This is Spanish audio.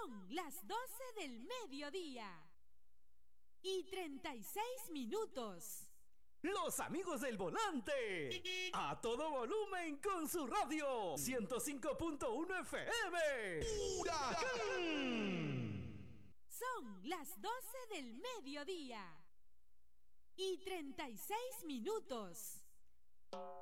Son las 12 del mediodía y 36 minutos. Los amigos del volante, a todo volumen con su radio 105.1 FM. ¡Huracán! Son las 12 del mediodía y 36 minutos.